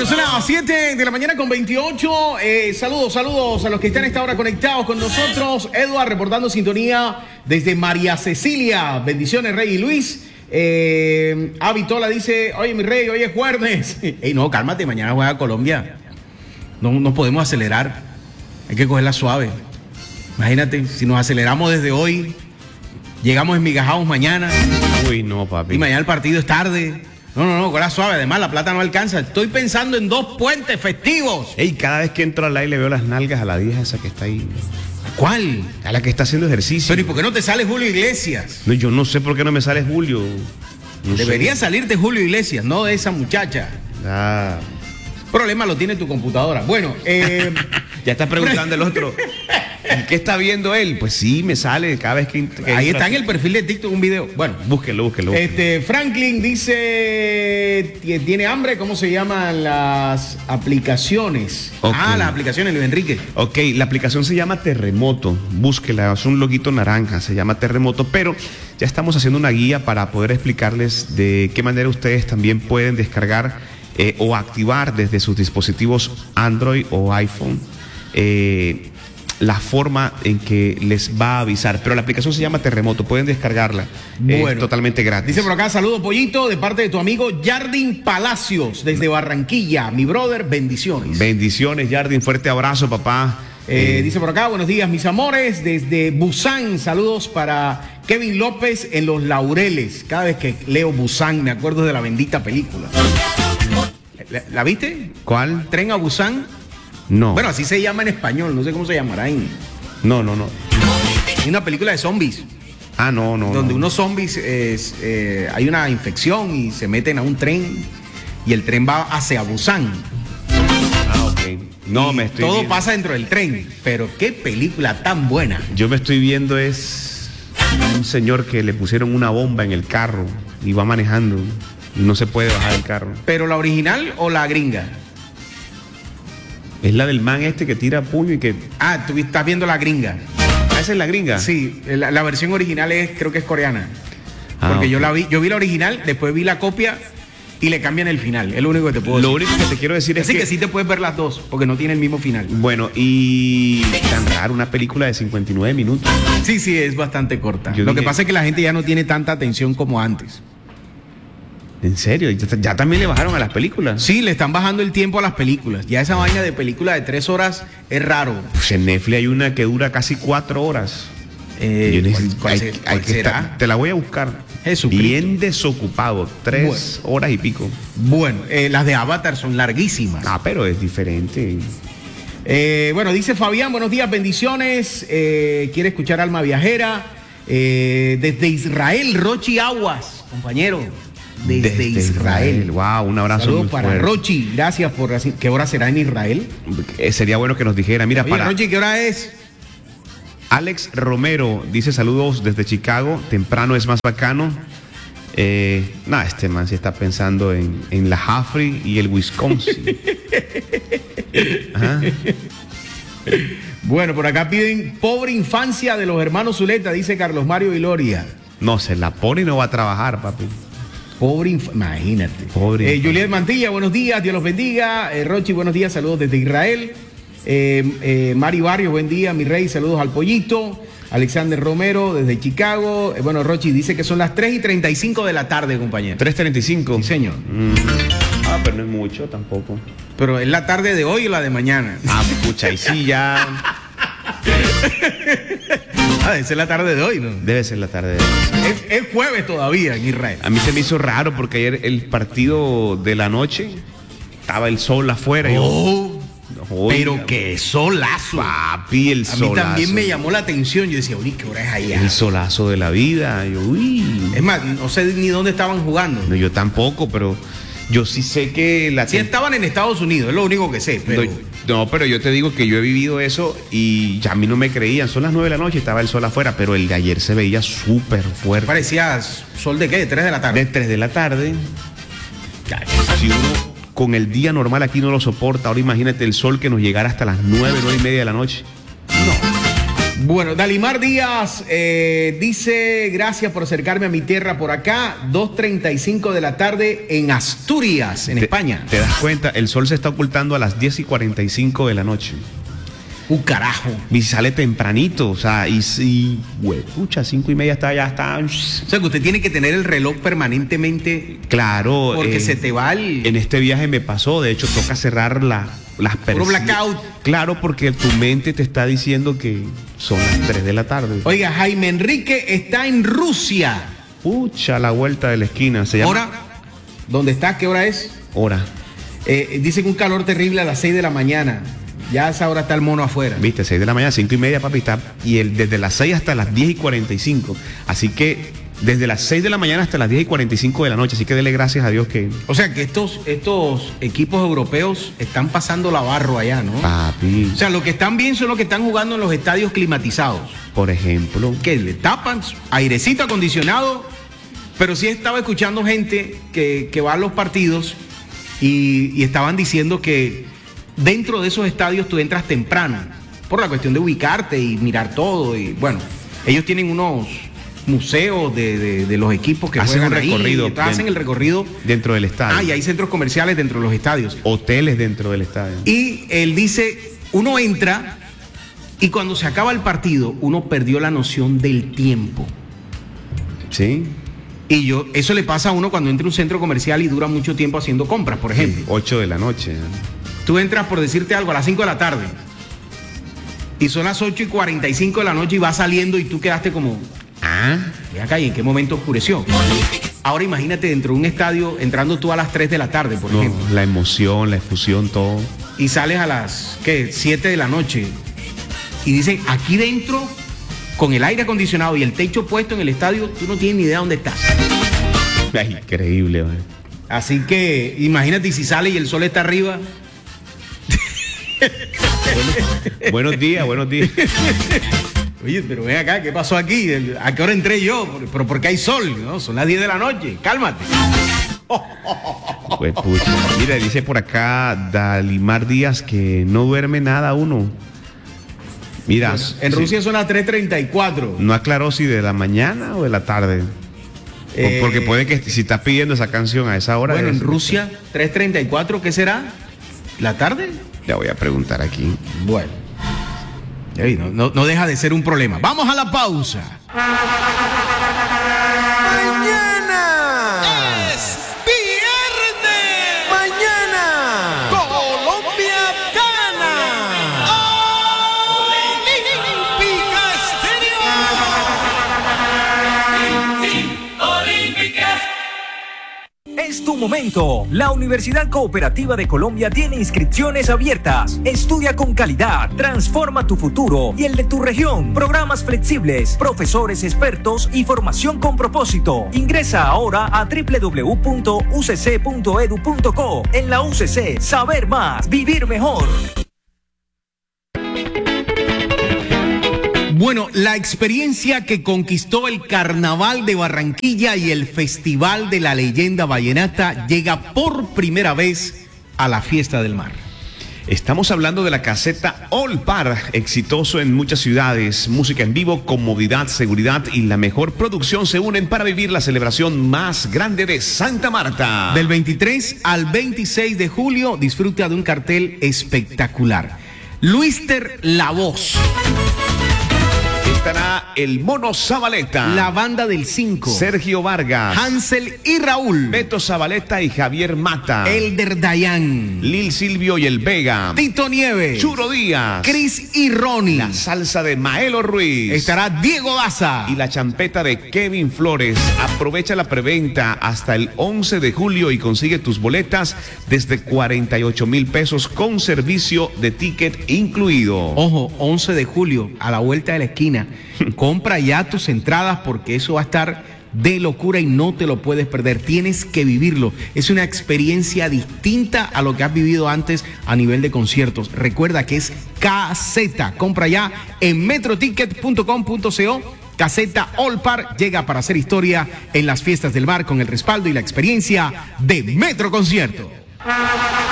Bueno, son las 7 de la mañana con 28. Saludos a los que están a esta hora conectados con nosotros. Edward reportando sintonía desde María Cecilia. Bendiciones, Rey y Luis. Vitola dice, oye, mi Rey, hoy es jueves. Ey, no, cálmate, mañana juega Colombia. No podemos acelerar. Hay que cogerla suave. Imagínate, si nos aceleramos desde hoy, llegamos enmigajados mañana. Uy, no, papi. Y mañana el partido es tarde. No, cola suave. Además, la plata no alcanza. Estoy pensando en 2 puentes festivos. Ey, cada vez que entro al live le veo las nalgas a la vieja esa que está ahí. ¿Cuál? A la que está haciendo ejercicio. Pero ¿y por qué no te sale Julio Iglesias? No, yo no sé por qué no me sale Julio. No Debería sé. salirte Julio Iglesias, no de esa muchacha. Ah. Problema lo tiene tu computadora. Bueno, Ya está preguntando el otro. ¿Y qué está viendo él? Pues sí, me sale cada vez que ahí está en el perfil de TikTok un video. Bueno, búsquelo. Franklin dice, ¿tiene hambre? ¿Cómo se llaman las aplicaciones? Okay. Las aplicaciones, Luis Enrique. Ok, la aplicación se llama Terremoto. Búsquela, es un loguito naranja, se llama Terremoto, pero ya estamos haciendo una guía para poder explicarles de qué manera ustedes también pueden descargar o activar desde sus dispositivos Android o iPhone la forma en que les va a avisar. Pero la aplicación se llama Terremoto, pueden descargarla. Bueno, totalmente gratis. Dice por acá, saludos Pollito, de parte de tu amigo Jardín Palacios, desde Barranquilla. Mi brother, bendiciones. Bendiciones, Jardín, fuerte abrazo, papá. Dice por acá, buenos días, mis amores, desde Busan. Saludos para Kevin López en Los Laureles. Cada vez que leo Busan me acuerdo de la bendita película. ¿La viste? ¿Cuál? Tren a Busan. No. Bueno, así se llama en español, no sé cómo se llamará en... No. Hay una película de zombies. No. Donde unos zombies, hay una infección y se meten a un tren y el tren va hacia Busan. Ok. No, y me estoy todo viendo. pasa dentro del tren, pero qué película tan buena. Yo me estoy viendo es un señor que le pusieron una bomba en el carro y va manejando y no se puede bajar del carro. ¿Pero la original o la gringa? Es la del man este que tira puño y que... Tú estás viendo la gringa. ¿Esa es la gringa? Sí, la versión original creo que es coreana. Porque ok. yo vi la original, después vi la copia y le cambian el final. Es lo único que te puedo decir. Lo único que te quiero decir es Así que sí te puedes ver las dos, porque no tiene el mismo final. Bueno, y tan raro, una película de 59 minutos. Sí, es bastante corta. Yo Lo que dije- pasa es que la gente ya no tiene tanta atención como antes. ¿En serio? ¿Ya también le bajaron a las películas? Sí, le están bajando el tiempo a las películas. Ya esa vaina de película de 3 horas es raro. Pues en Netflix hay una que dura casi 4 horas. Yo necesito- ¿Cuál hay que será? estar- te la voy a buscar. Jesucristo. Bien desocupado, 3 horas y pico. Bueno, las de Avatar son larguísimas. Pero es diferente. Bueno, dice Fabián, buenos días, bendiciones. Quiere escuchar Alma Viajera. Desde Israel, Rochi Aguas, compañero. Desde Israel. Wow, un abrazo Saludos muy para fuerte. Rochi, gracias por... ¿Qué hora será en Israel? Sería bueno que nos dijera. Mira, Oye, para Rochi, ¿qué hora es? Alex Romero dice saludos desde Chicago. Temprano es más bacano. Este man sí está pensando en la Jafri y el Wisconsin. Ajá. Bueno, por acá piden pobre infancia de los hermanos Zuleta, dice Carlos Mario Viloria. No, se la pone y no va a trabajar, papi. Imagínate. Pobre infancia. Juliet Mantilla, buenos días, Dios los bendiga. Rochi, buenos días, saludos desde Israel. Mari Barrio, buen día, mi rey, saludos al Pollito. Alexander Romero, desde Chicago. Bueno, Rochi dice que son las 3:35 de la tarde, compañero. 3:35. Sí, señor. Pero no es mucho tampoco. Pero es la tarde de hoy o la de mañana. Pucha, y sí ya. Debe ser la tarde de hoy, ¿no? Debe ser la tarde de hoy. Es jueves todavía en Israel. A mí se me hizo raro porque ayer el partido de la noche estaba el sol afuera. y yo, Pero oiga, qué solazo. papi, el A solazo. mí también me llamó la atención. Yo decía, uy, ¿qué hora es allá? El solazo de la vida. Yo, Es más, no sé ni dónde estaban jugando. No, yo tampoco, pero yo sí sé que la Sí estaban en Estados Unidos, es lo único que sé. Pero... No, pero yo te digo que yo he vivido eso y ya a mí no me creían. Son las 9 de la noche, estaba el sol afuera, pero el de ayer se veía súper fuerte. Parecía sol de qué, de 3 de la tarde. De 3 de la tarde. Si uno con el día normal aquí no lo soporta, ahora imagínate el sol que nos llegara hasta las 9, 9:30 de la noche. No. Bueno, Dalimar Díaz dice, gracias por acercarme a mi tierra por acá, 2:35 de la tarde en Asturias, en España. ¿Te das cuenta? El sol se está ocultando a las 10:45 de la noche. Carajo. Y sale tempranito, o sea, pucha, 5:30 ya está. O sea, que usted tiene que tener el reloj permanentemente. Claro. Porque se te va el... En este viaje me pasó, de hecho, toca cerrar las Puro blackout. Claro, porque tu mente te está diciendo que son las 3 de la tarde. Oiga, Jaime Enrique está en Rusia. Pucha, la vuelta de la esquina. Se llama... ¿Hora? ¿Dónde está? ¿Qué hora es? Hora. Dice que un calor terrible a las 6 de la mañana. Ya a esa hora está el mono afuera. Viste, 6 de la mañana, 5:30, papi, está. Y desde las 6 hasta las 10:45. Así que desde las 6 de la mañana hasta las 10:45 de la noche. Así que dele gracias a Dios que... O sea que estos equipos europeos están pasando la barro allá, ¿no? Papi. O sea, lo que están bien son los que están jugando en los estadios climatizados. Por ejemplo. Que le tapan airecito acondicionado. Pero sí estaba escuchando gente que va a los partidos y estaban diciendo que dentro de esos estadios tú entras temprano por la cuestión de ubicarte y mirar todo. Y bueno, ellos tienen unos museos de los equipos que hacen juegan un recorrido. ahí, hacen el recorrido dentro del estadio. Y hay centros comerciales dentro de los estadios. Hoteles dentro del estadio. Y él dice, uno entra y cuando se acaba el partido, uno perdió la noción del tiempo. Sí. Y eso le pasa a uno cuando entra a un centro comercial y dura mucho tiempo haciendo compras, por ejemplo. Sí, 8 de la noche. Tú entras, por decirte algo, a las 5 de la tarde. Y son las 8:45 de la noche y vas saliendo y tú quedaste como... Ve acá, ¿y en qué momento oscureció? Ahora imagínate dentro de un estadio entrando tú a las 3 de la tarde, por ejemplo. La emoción, la efusión, todo. Y sales a las, 7 de la noche. Y dicen, aquí dentro, con el aire acondicionado y el techo puesto en el estadio, tú no tienes ni idea dónde estás. Ay, increíble, man. Así que imagínate si sale y el sol está arriba. Buenos días. Oye, pero ven acá, ¿qué pasó aquí? ¿A qué hora entré yo? Pero porque hay sol, ¿no? Son las 10 de la noche, cálmate. Pues pucha. Mira, dice por acá Dalimar Díaz que no duerme nada uno. Mira. Pues, en Rusia son las 3:34. No aclaró si de la mañana o de la tarde. Porque puede que si estás pidiendo esa canción a esa hora. Bueno, en Rusia, 3:34, ¿qué será? ¿La tarde? Ya voy a preguntar aquí. Bueno. No deja de ser un problema. Vamos a la pausa. Mañana es viernes. Mañana Colombia gana. Olímpica Estéreo. Es tu momento. La Universidad Cooperativa de Colombia tiene inscripciones abiertas. Estudia con calidad, transforma tu futuro y el de tu región. Programas flexibles, profesores expertos y formación con propósito. Ingresa ahora a www.ucc.edu.co. En la UCC, saber más, vivir mejor. Bueno, la experiencia que conquistó el Carnaval de Barranquilla y el Festival de la Leyenda Vallenata llega por primera vez a la Fiesta del Mar. Estamos hablando de la caseta All Par, exitoso en muchas ciudades. Música en vivo, comodidad, seguridad y la mejor producción se unen para vivir la celebración más grande de Santa Marta. Del 23 al 26 de julio, disfruta de un cartel espectacular. Luister La Voz. Estará el Mono Zabaleta, la Banda del 5, Sergio Vargas, Hansel y Raúl, Beto Zabaleta y Javier Mata, Elder Dayan, Lil Silvio y el Vega, Tito Nieves, Churo Díaz, Cris y Ronnie, la salsa de Maelo Ruiz, estará Diego Daza y la champeta de Kevin Flores. Aprovecha la preventa hasta el 11 de julio y consigue tus boletas desde 48,000 pesos con servicio de ticket incluido. Ojo, 11 de julio, a la vuelta de la esquina. Compra ya tus entradas porque eso va a estar de locura y no te lo puedes perder. Tienes que vivirlo. Es una experiencia distinta a lo que has vivido antes a nivel de conciertos. Recuerda que es caseta. Compra ya en metroticket.com.co. Caseta All Par llega para hacer historia en las fiestas del mar con el respaldo y la experiencia de Metro Concierto.